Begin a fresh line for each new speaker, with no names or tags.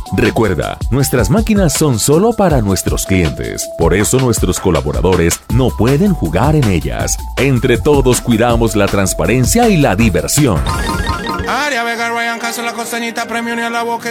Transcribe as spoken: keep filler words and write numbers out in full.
Recuerda, nuestras máquinas son solo para nuestros clientes. Por eso nuestros colaboradores no pueden jugar en ellas. Entre todos cuidamos la transparencia y la diversión.
Aria Vega, Ryan Castro, la costeñita, premio ni a la boca.